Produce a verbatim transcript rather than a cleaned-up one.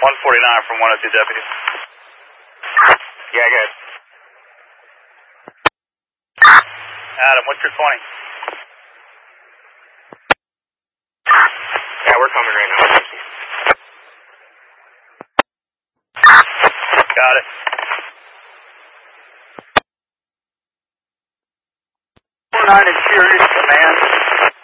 one forty-nine from one oh two deputy. Yeah, good. Adam, what's your twenty? Yeah, we're coming right now. Got it. four nine is Sirius Command.